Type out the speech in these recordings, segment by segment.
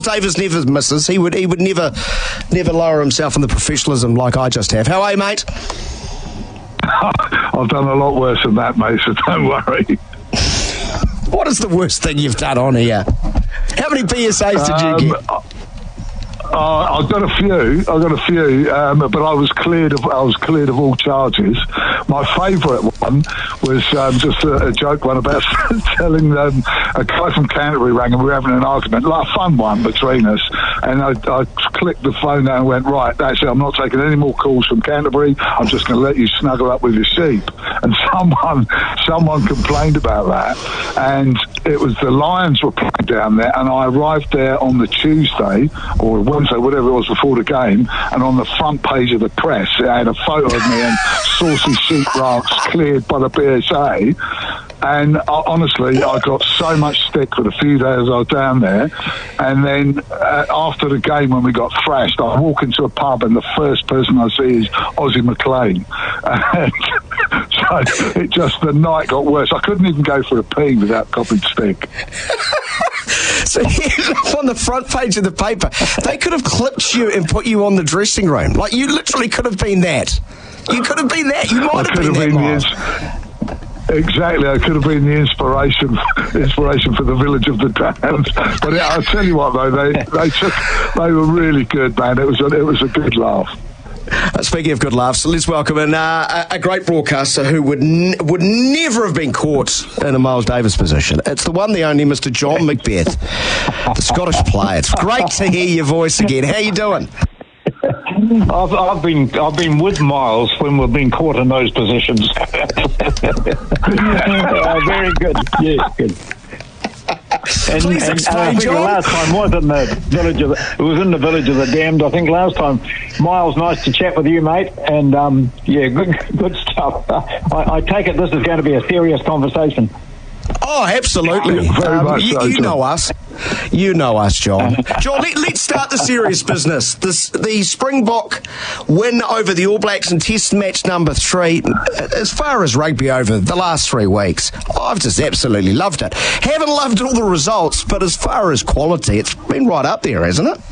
Davis never misses. He would never lower himself in the professionalism like I just have. How are you, mate? I've done a lot worse than that, mate, so don't worry. What is the worst thing you've done on here? How many PSAs did you get? I've got a few, but I was cleared of all charges. My favourite one was just a joke one about telling a guy from Canterbury rang and we were having an argument, like a fun one between us, and I clicked the phone down and went, right, that's it, I'm not taking any more calls from Canterbury, I'm just going to let you snuggle up with your sheep. And someone complained about that, and it was the Lions were playing down there, and I arrived there on the Tuesday or Wednesday, whatever it was, before the game, and on the front page of the press it had a photo of me and Saucy Sheep Ranch cleared by the BSA. And honestly, I got so much stick for the few days I was down there. And then after the game, when we got thrashed, I walk into a pub and the first person I see is Ozzy McLean. And so the night got worse. I couldn't even go for a pee without copping stick. So on the front page of the paper, they could have clipped you and put you on the dressing room. Like, you literally could have been that. You could have been that. You might have been that, Miles. Exactly, I could have been the inspiration for the Village of the Damned. But I'll tell you what, though, they were really good, man. It was a good laugh. Speaking of good laughs, let's welcome in a great broadcaster who would never have been caught in a Miles Davis position. It's the one, the only Mr. John Macbeth, the Scottish player. It's great to hear your voice again. How you doing? I've been with Miles when we've been caught in those positions. Very good. Yeah, good. Please explain, I think John. The last time was in the village of the Village of the Damned. I think last time. Miles, nice to chat with you, mate. And good stuff. I take it this is going to be a serious conversation. Oh, absolutely. You know us. You know us, John. John, let's start the serious business. The Springbok win over the All Blacks in Test match number 3. As far as rugby over the last 3 weeks, I've just absolutely loved it. Haven't loved all the results, but as far as quality, it's been right up there, hasn't it?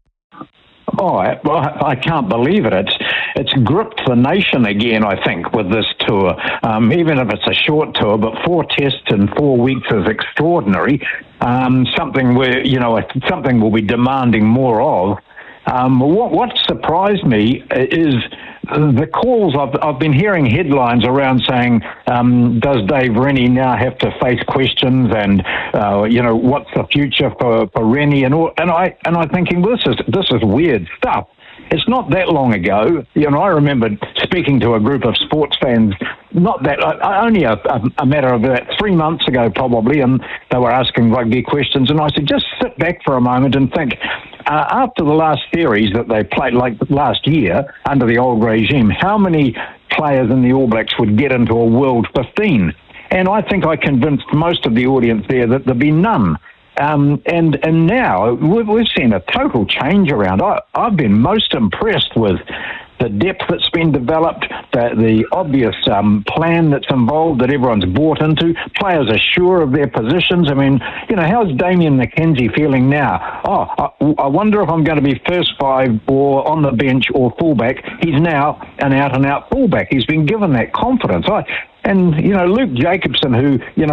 Oh, I can't believe it. It's gripped the nation again, I think, with this tour. Even if it's a short tour, but 4 tests in 4 weeks is extraordinary. Something we'll be demanding more of. What surprised me is the calls. I've been hearing headlines around saying, does Dave Rennie now have to face questions, and what's the future for Rennie and all? And I'm thinking, well, this is weird stuff. It's not that long ago. I remember speaking to a group of sports fans, only a matter of about 3 months ago probably, and they were asking rugby questions, and I said, just sit back for a moment and think, after the last series that they played, like last year, under the old regime, how many players in the All Blacks would get into a World 15? And I think I convinced most of the audience there that there'd be none. And now we've seen a total change around. I've been most impressed with the depth that's been developed, the obvious plan that's involved that everyone's bought into. Players are sure of their positions. I mean, how's Damien McKenzie feeling now? I wonder if I'm going to be first 5 or on the bench or fullback. He's now an out-and-out fullback. He's been given that confidence. And Luke Jacobson, who,